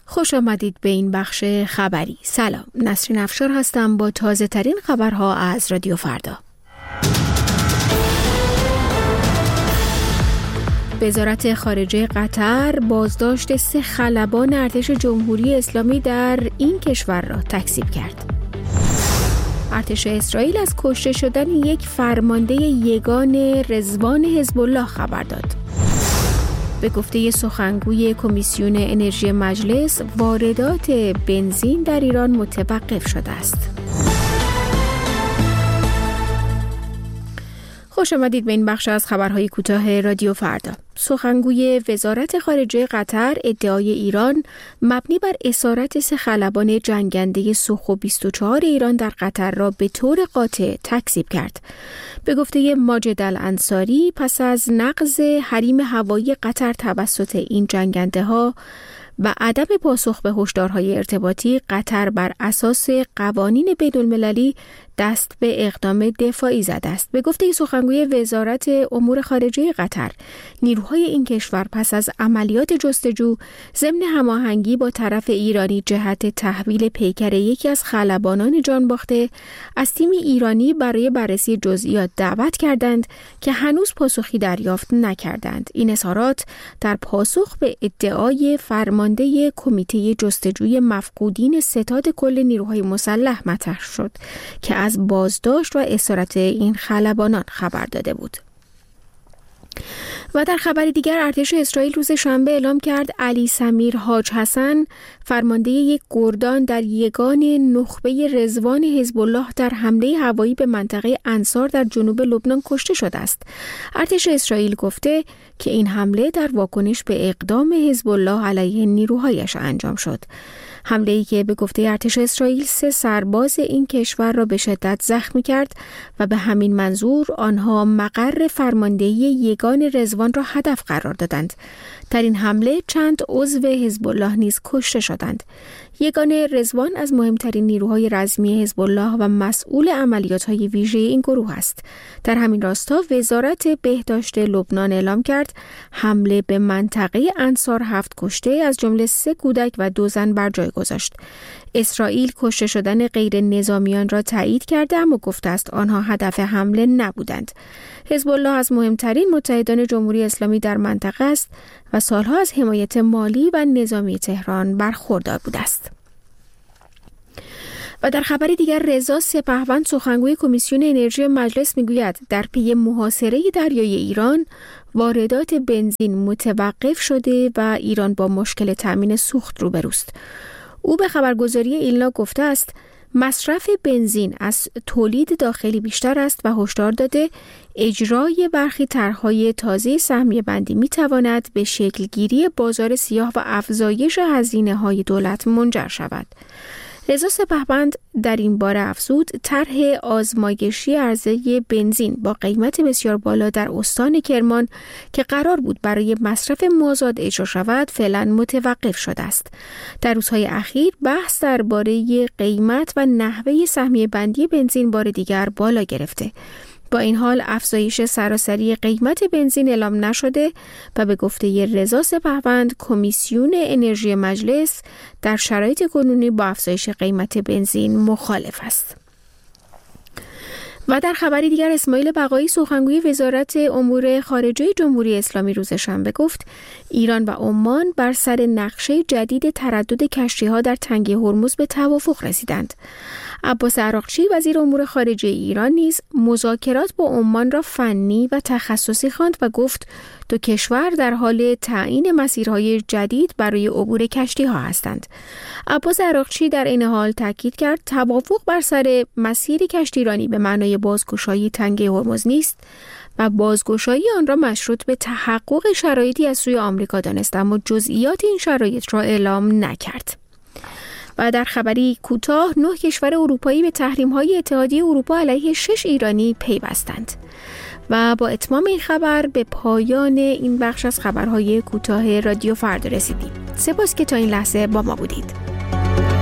خوش آمدید به این بخش خبری. سلام، نسرین افشار هستم با تازه ترین خبرها از رادیو فردا. وزارت خارجه قطر بازداشت 3 خلبان ارتش جمهوری اسلامی در این کشور را تکذیب کرد. ارتش اسرائیل از کشته شدن یک فرمانده یگان رضوان حزب الله خبر داد. به گفته سخنگوی کمیسیون انرژی مجلس، واردات بنزین در ایران متوقف شده است. خوش آمدید به این بخش از خبرهای کوتاه رادیو فردا. سخنگوی وزارت خارجه قطر ادعای ایران مبنی بر اسارت 3 خلبان جنگنده سوخو 24 ایران در قطر را به طور قاطع تکذیب کرد. به گفته ماجد الانصاری، پس از نقض حریم هوایی قطر توسط این جنگنده ها و عدم پاسخ به هشدارهای ارتباطی، قطر بر اساس قوانین بین‌المللی دست به اقدام دفاعی زده است. به گفته سخنگوی وزارت امور خارجه قطر، نیروهای این کشور پس از عملیات جستجو ضمن هماهنگی با طرف ایرانی جهت تحویل پیکر یکی از خلبانان جان باخته از تیم ایرانی برای بررسی جزئیات دعوت کردند که هنوز پاسخی دریافت نکردند. این اظهارات در پاسخ به ادعای فرمانده کمیته جستجوی مفقودین ستاد کل نیروهای مسلح مطرح شد که از بازداشت و اسارت این خلبانان خبر داده بود. و در خبر دیگر، ارتش اسرائیل روز شنبه اعلام کرد علی سمیر حاج حسن، فرمانده یک گردان در یگان نخبه رضوان حزب الله، در حمله هوایی به منطقه انصار در جنوب لبنان کشته شده است. ارتش اسرائیل گفته که این حمله در واکنش به اقدام حزب الله علیه نیروهایش انجام شد. حمله‌ای که به گفته ارتش اسرائیل 3 سرباز این کشور را به شدت زخمی کرد و به همین منظور آنها مقر فرماندهی یگان رضوان را هدف قرار دادند. در این حمله چند عضو حزب الله نیز کشته شدند. یگان رضوان از مهمترین نیروهای رزمی حزب الله و مسئول عملیات‌های ویژه این گروه است. در همین راستا وزارت بهداشت لبنان اعلام کرد حمله به منطقه انصار 7 کشته از جمله 3 کودک و 2 زن بر جای گذاشت. اسرائیل کشته شدن غیر نظامیان را تایید کرده، اما گفته است آنها هدف حمله نبودند. حزب الله از مهمترین متحدان جمهوری اسلامی در منطقه است و سالها از حمایت مالی و نظامی تهران برخوردار بوده است. و در خبر دیگر، رضا سپهبند، سخنگوی کمیسیون انرژی مجلس، میگوید در پی محاصره دریایی ایران واردات بنزین متوقف شده و ایران با مشکل تامین سوخت روبروست. او به خبرگزاری ایلنا گفته است مصرف بنزین از تولید داخلی بیشتر است و هشدار داده اجرای برخی طرح‌های تازه سهمیه بندی می‌تواند به شکلگیری بازار سیاه و افزایش هزینه‌های دولت منجر شود. رضا سپهبند در این باره افزود طرح آزمایشی عرضه بنزین با قیمت بسیار بالا در استان کرمان که قرار بود برای مصرف مازاد اجرا شود فعلا متوقف شده است. در روزهای اخیر بحث درباره قیمت و نحوه سهمیه بندی بنزین بار دیگر بالا گرفته. با این حال افزایش سراسری قیمت بنزین اعلام نشده و به گفته رضا سپهبند کمیسیون انرژی مجلس در شرایط کنونی با افزایش قیمت بنزین مخالف است. و در خبری دیگر، اسماعیل بقایی، سخنگوی وزارت امور خارجه جمهوری اسلامی، روز شنبه گفت ایران و عمان بر سر نقشه جدید تردد کشتی‌ها در تنگه هرمز به توافق رسیدند. عباس عراقچی، وزیر امور خارجه ایران، نیز مذاکرات با عمان را فنی و تخصصی خواند و گفت دو کشور در حال تعیین مسیرهای جدید برای عبور کشتی‌ها هستند. عباس عراقچی در این حال تاکید کرد توافق بر سر مسیر کشتیرانی به معنای بازگشایی تنگه هرمز نیست و بازگشایی آن را مشروط به تحقق شرایطی از سوی آمریکا دانست، اما جزئیات این شرایط را اعلام نکرد. و در خبری کوتاه، 9 کشور اروپایی به تحریم‌های اتحادیه اروپا علیه 6 ایرانی پیوستند. و با اتمام این خبر به پایان این بخش از خبرهای کوتاه رادیو فردا رسیدیم. سپاس که تا این لحظه با ما بودید.